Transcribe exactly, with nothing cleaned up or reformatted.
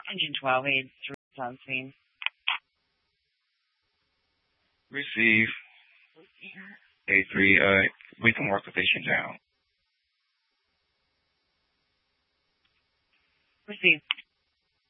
Engine twelve, eight three on scene. Receive. A three, uh, we can mark the station down. Receive.